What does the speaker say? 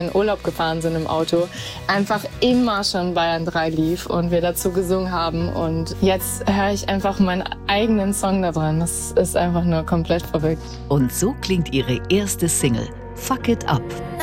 in Urlaub gefahren sind im Auto, einfach immer schon Bayern 3 lief und wir dazu gesungen haben. Und jetzt höre ich einfach meinen eigenen Song da dran. Das ist einfach nur komplett verrückt. Und so klingt ihre erste Single, Fuck It Up.